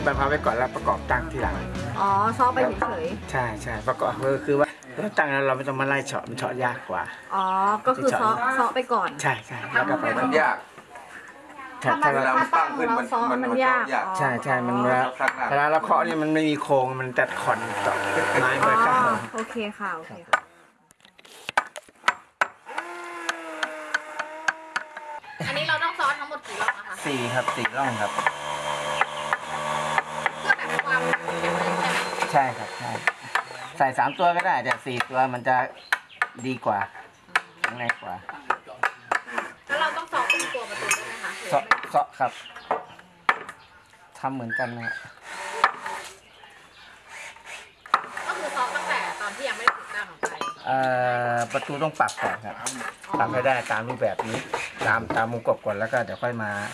บรรพาไว้ก่อนแล้วประกอบตั้งทีหลังอ๋อซ้อไปเฉยใช่ใช่ประกอบคือว่าเราตั้งแล้วเราไม่ต้องมาไล่เฉาะมันเฉาะยากกว่าอ๋อก็คือซ้อไปก่อนใช่ใช่แล้วก็ไปมันยากถ้าตั้งของเราซ้อมันยากใช่ใช่มันเวลาเราเคาะนี่มันไม่มีโครงมันตัดขอนต่อไม้ไปข้างโอเคค่ะโอเคค่ะอันนี้เราต้องซ้อทั้งหมดกี่รอบนะคะ 4ครับ4ร่องครับเพื่อแบบความแข็งแรงใช่ไหมใช่ครับใช่ใส่3ตัวก็ได้แต่4ตัวมันจะดีกว่าแข็งแรงกว่าแล้วเราต้องซ้อเป็นตัวประตูด้วยไหมคะเสาะครับทำเหมือนกันนะก็คือซ้อตั้งแต่ตอนที่ยังไม่ได้ติดตั้งของใครประตูต้องปรับก่อนครับปรับให้ได้ตามรูปแบบนี้ตามมุมกบก่อนแล้วก็เดี๋ยวค่อยมา